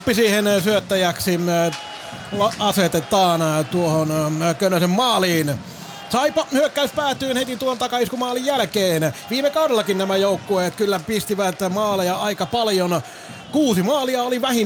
siihen syöttäjäksi asetetaan tuohon Könösen maaliin. Saipa hyökkäys päätyy heti tuon takaiskumaalin jälkeen. Viime kaudellakin nämä joukkueet kyllä pistivät maaleja aika paljon. 6 maalia oli vähin